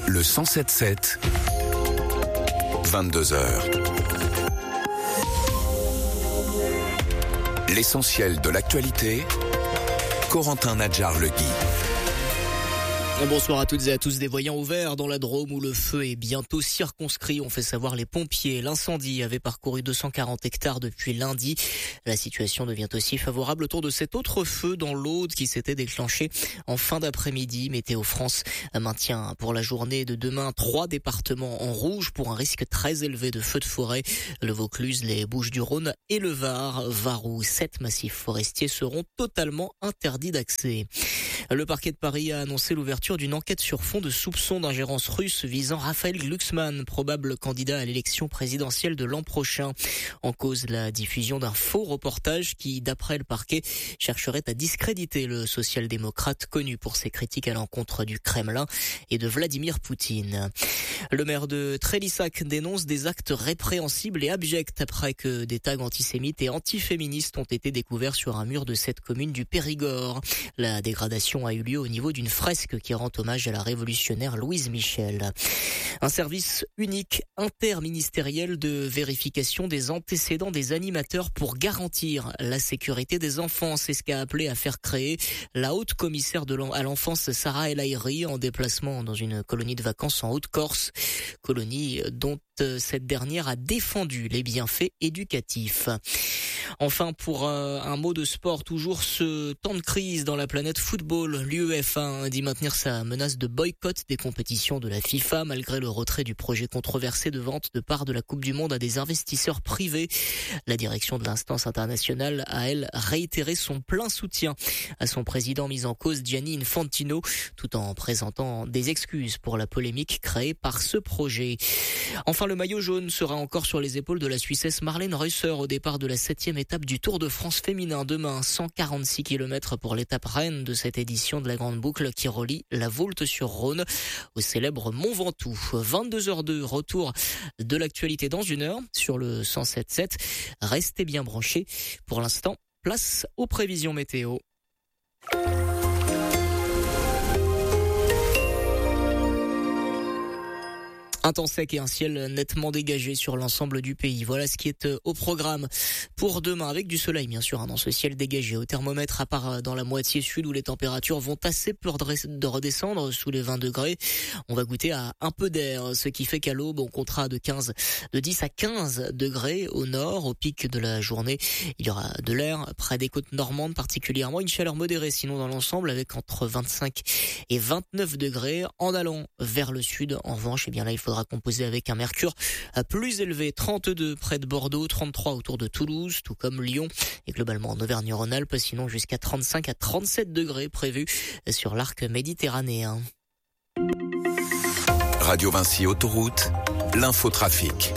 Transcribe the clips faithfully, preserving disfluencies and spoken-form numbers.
Le cent sept sept, vingt-deux heures. L'essentiel de l'actualité, Corentin Nadjar-Legui. Bonsoir à toutes et à tous. Des voyants ouverts dans la Drôme où le feu est bientôt circonscrit, ont fait savoir les pompiers. L'incendie avait parcouru deux cent quarante hectares depuis lundi. La situation devient aussi favorable autour de cet autre feu dans l'Aude qui s'était déclenché en fin d'après-midi. Météo France maintient pour la journée de demain trois départements en rouge pour un risque très élevé de feux de forêt. Le Vaucluse, les Bouches-du-Rhône et le Var. Var où sept massifs forestiers seront totalement interdits d'accès. Le parquet de Paris a annoncé l'ouverture d'une enquête sur fond de soupçons d'ingérence russe visant Raphaël Glucksmann, probable candidat à l'élection présidentielle de l'an prochain. En cause, la diffusion d'un faux reportage qui, d'après le parquet, chercherait à discréditer le social-démocrate connu pour ses critiques à l'encontre du Kremlin et de Vladimir Poutine. Le maire de Trélissac dénonce des actes répréhensibles et abjects après que des tags antisémites et antiféministes ont été découverts sur un mur de cette commune du Périgord. La dégradation a eu lieu au niveau d'une fresque qui rend hommage à la révolutionnaire Louise Michel. Un service unique interministériel de vérification des antécédents des animateurs pour garantir la sécurité des enfants. C'est ce qu'a appelé à faire créer la haute commissaire de l'en- à l'enfance Sarah El Haïry en déplacement dans une colonie de vacances en Haute-Corse. Colonie dont cette dernière a défendu les bienfaits éducatifs. Enfin, pour euh, un mot de sport, toujours ce temps de crise dans la planète football. L'UEFA dit maintenir sa menace de boycott des compétitions de la FIFA malgré le retrait du projet controversé de vente de parts de la Coupe du Monde à des investisseurs privés. La direction de l'instance internationale a, elle, réitéré son plein soutien à son président mis en cause Gianni Infantino, tout en présentant des excuses pour la polémique créée par ce projet. Enfin, le maillot jaune sera encore sur les épaules de la Suissesse Marlene Reusser au départ de la septième étape du Tour de France féminin demain. cent quarante-six kilomètres pour l'étape reine de cette édition de la Grande Boucle qui relie la Voulte-sur-Rhône au célèbre Mont Ventoux. vingt-deux heures deux, retour de l'actualité dans une heure sur le cent sept sept. Restez bien branchés. Pour l'instant, place aux prévisions météo. Un temps sec et un ciel nettement dégagé sur l'ensemble du pays. Voilà ce qui est au programme pour demain, avec du soleil bien sûr, hein, dans ce ciel dégagé. Au thermomètre, à part dans la moitié sud où les températures vont assez peu de redescendre sous les vingt degrés, on va goûter à un peu d'air, ce qui fait qu'à l'aube on comptera de quinze, de dix à quinze degrés au nord. Au pic de la journée, il y aura de l'air près des côtes normandes particulièrement, une chaleur modérée sinon dans l'ensemble avec entre vingt-cinq et vingt-neuf degrés. En allant vers le sud, en revanche, eh bien là il faudra composé avec un mercure plus élevé, trente-deux près de Bordeaux, trente-trois autour de Toulouse, tout comme Lyon et globalement en Auvergne-Rhône-Alpes, sinon jusqu'à trente-cinq à trente-sept degrés prévus sur l'arc méditerranéen. Radio Vinci Autoroute, l'infotrafic.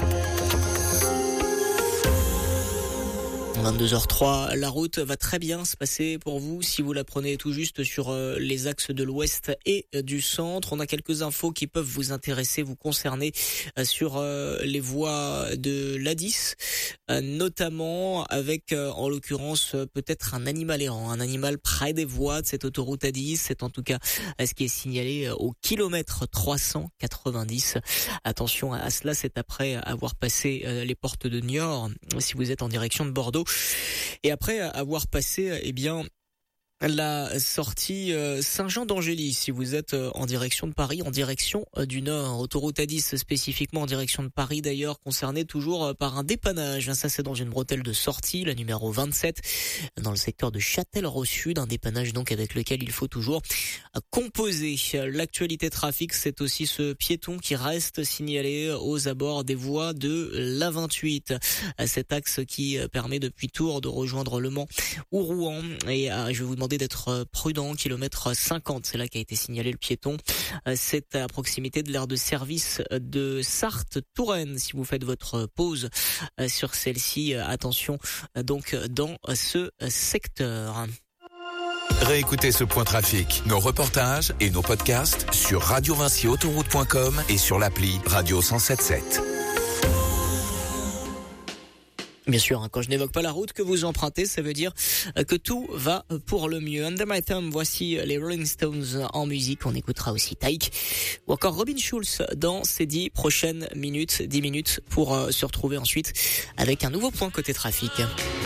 vingt-deux heures trois, la route va très bien se passer pour vous si vous la prenez tout juste sur euh, les axes de l'ouest et euh, du centre. On a quelques infos qui peuvent vous intéresser, vous concerner euh, sur euh, les voies de l'A dix, euh, notamment avec euh, en l'occurrence euh, peut-être un animal errant, un animal près des voies de cette autoroute A dix. C'est en tout cas euh, ce qui est signalé euh, au kilomètre trois cent quatre-vingt-dix. Attention à cela, c'est après avoir passé euh, les portes de Niort si vous êtes en direction de Bordeaux. Et après avoir passé, eh bien, la sortie euh, Saint-Jean-d'Angély, si vous êtes euh, en direction de Paris, en direction euh, du Nord, autoroute A dix spécifiquement en direction de Paris d'ailleurs, concerné toujours euh, par un dépannage. Ça c'est dans une bretelle de sortie, la numéro vingt-sept, dans le secteur de Châtellerault-Sud, un dépannage donc avec lequel il faut toujours euh, composer. L'actualité trafic, c'est aussi ce piéton qui reste signalé aux abords des voies de l'A vingt-huit, cet axe qui permet depuis Tours de rejoindre Le Mans ou Rouen. Et euh, je vais vous demander d'être prudent, kilomètre cinquante, c'est là qu'a été signalé le piéton. C'est à proximité de l'aire de service de Sarthe-Touraine. Si vous faites votre pause sur celle-ci, attention donc dans ce secteur. Réécoutez ce point trafic, nos reportages et nos podcasts sur radio vinci autoroute point com et sur l'appli Radio cent sept sept. Bien sûr, hein, quand je n'évoque pas la route que vous empruntez, ça veut dire que tout va pour le mieux. Under My Thumb, voici les Rolling Stones en musique. On écoutera aussi Taïk ou encore Robin Schulz dans ces dix prochaines minutes, dix minutes pour euh, se retrouver ensuite avec un nouveau point côté trafic.